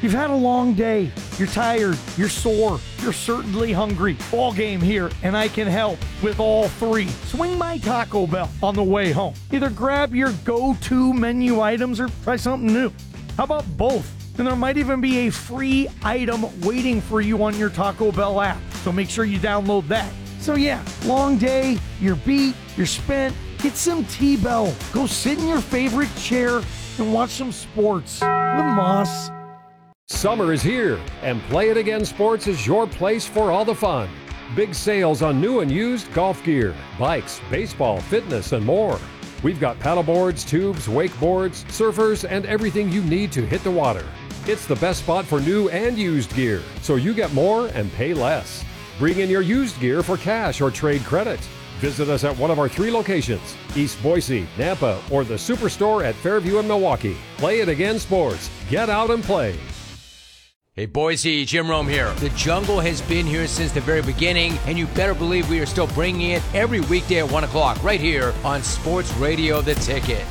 You've had a long day. You're tired. You're sore. You're certainly hungry. Ball game here, and I can help with all three. Swing by Taco Bell on the way home. Either grab your go-to menu items or try something new. How about both? And there might even be a free item waiting for you on your Taco Bell app. So make sure you download that. So yeah, long day, you're beat, you're spent. Get some T-Bell. Go sit in your favorite chair and watch some sports with Moss. Summer is here, and Play It Again Sports is your place for all the fun. Big sales on new and used golf gear, bikes, baseball, fitness, and more. We've got paddleboards, tubes, wakeboards, surfers, and everything you need to hit the water. It's the best spot for new and used gear, so you get more and pay less. Bring in your used gear for cash or trade credit. Visit us at one of our 3 locations, East Boise, Nampa, or the Superstore at Fairview in Milwaukee. Play It Again Sports. Get out and play. Hey Boise, Jim Rome here. The Jungle has been here since the very beginning, and you better believe we are still bringing it every weekday at 1 o'clock right here on Sports Radio The Ticket.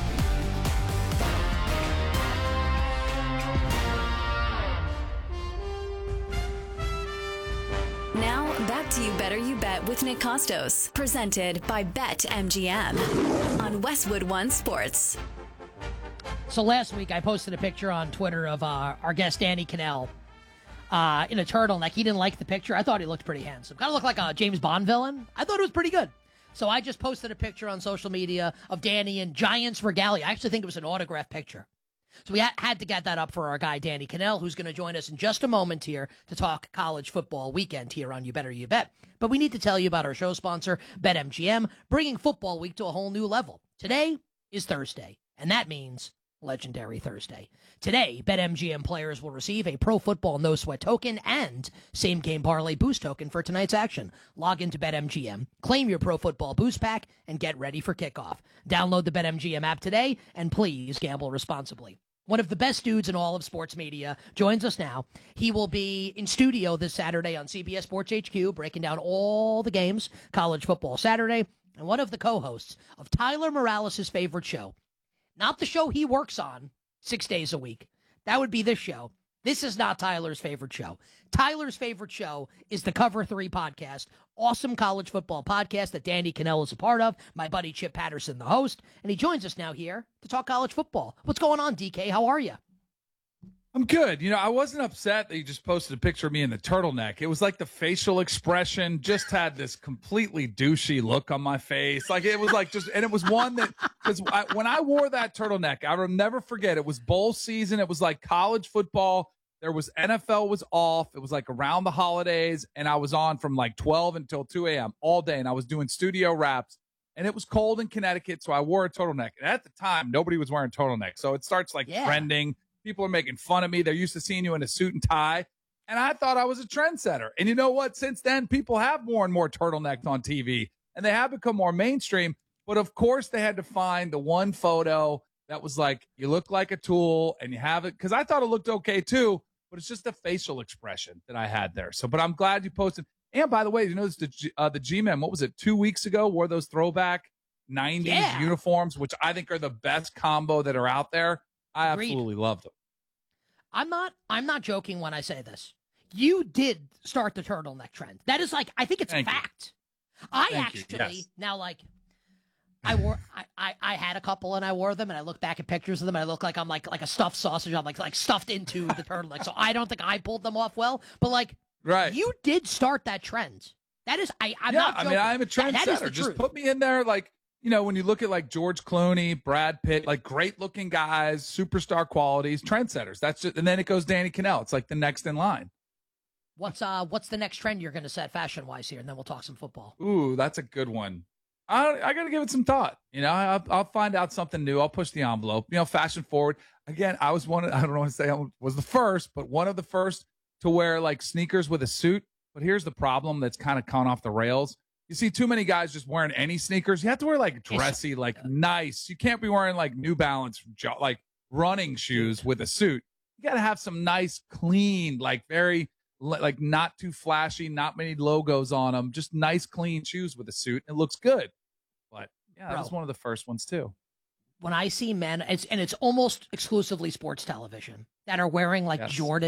Now, back to You Better You Bet with Nick Costos, presented by BetMGM on Westwood One Sports. So last week I posted a picture on Twitter of our guest Danny Cannell in a turtleneck. He didn't like the picture. I thought he looked pretty handsome. Kind of looked like a James Bond villain. I thought it was pretty good. So I just posted a picture on social media of Danny in Giants regalia. I actually think it was an autographed picture. So we had to get that up for our guy Danny Cannell, who's going to join us in just a moment here to talk college football weekend here on You Better You Bet. But we need to tell you about our show sponsor, BetMGM, bringing football week to a whole new level. Today is Thursday, and that means Legendary Thursday. Today, BetMGM players will receive a Pro Football No Sweat token and Same Game Parlay Boost token for tonight's action. Log into BetMGM, claim your Pro Football Boost Pack, and get ready for kickoff. Download the BetMGM app today, and please gamble responsibly. One of the best dudes in all of sports media joins us now. He will be in studio this Saturday on CBS Sports HQ, breaking down all the games, College Football Saturday, and one of the co-hosts of Tyler Morales' favorite show. Not the show he works on 6 days a week. That would be this show. This is not Tyler's favorite show. Tyler's favorite show is the Cover 3 podcast, awesome college football podcast that Danny Cannell is a part of, my buddy Chip Patterson, the host, and he joins us now here to talk college football. What's going on, DK? How are you? I'm good. I wasn't upset that you just posted a picture of me in the turtleneck. It was like the facial expression just had this completely douchey look on my face. Like it was like and it was one that, because when I wore that turtleneck, I will never forget, it was bowl season. It was like college football. There was NFL was off. It was like around the holidays, and I was on from like 12 until 2 a.m. all day, and I was doing studio raps, and it was cold in Connecticut, so I wore a turtleneck. And at the time, nobody was wearing turtlenecks, so it starts trending. People are making fun of me. They're used to seeing you in a suit and tie. And I thought I was a trendsetter. And you know what? Since then, people have more and more turtlenecks on TV, and they have become more mainstream. But, of course, they had to find the one photo that was like, you look like a tool, and you have it. Because I thought it looked okay, too. But it's just the facial expression that I had there. So, but I'm glad you posted. And, by the way, you notice the G-Men, what was it, 2 weeks ago, wore those throwback 90s uniforms, which I think are the best combo that are out there. I absolutely loved them. I'm not joking when I say this. You did start the turtleneck trend. That is I think it's a fact. I had a couple and I wore them, and I look back at pictures of them and I look like I'm like a stuffed sausage. I'm like stuffed into the turtleneck. So I don't think I pulled them off well, but right. You did start that trend. That is, I'm not joking. I mean, I'm a trendsetter. Just put me in there when you look at George Clooney, Brad Pitt, great looking guys, superstar qualities, trendsetters. That's just, and then it goes Danny Cannell. It's like the next in line. What's the next trend you're going to set fashion wise here, and then we'll talk some football. Ooh, that's a good one. I got to give it some thought. I'll find out something new. I'll push the envelope. Fashion forward. Again, I was I don't want to say I was the first, but one of the first to wear sneakers with a suit. But here's the problem that's kind of gone off the rails. You see too many guys just wearing any sneakers. You have to wear dressy, nice. You can't be wearing New Balance, running shoes with a suit. You got to have some nice, clean, very, not too flashy, not many logos on them. Just nice, clean shoes with a suit. It looks good. But yeah, that was one of the first ones too. When I see men, it's almost exclusively sports television that are wearing Jordan